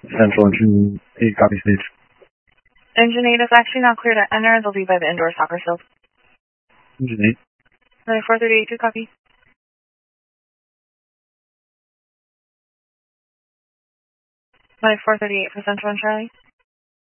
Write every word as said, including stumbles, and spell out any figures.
Central Engine eight, copy stage. Engine eight is actually not clear to enter. They'll be by the indoor soccer field. Engine eight. Runway four thirty-eight, two copy. Runway four thirty-eight for Central and Charlie.